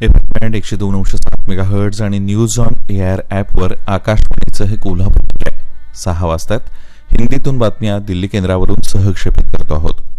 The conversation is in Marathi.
FM 102.7 मेगाहर्ट्ज आणि न्यूज ऑन एआर ॲपवर आकाशवाणीचं हे कोल्हापूर 6 वाजतात. हिंदीतून बातम्या दिल्ली केंद्रावरून सहक्षेपित करतो आहोत.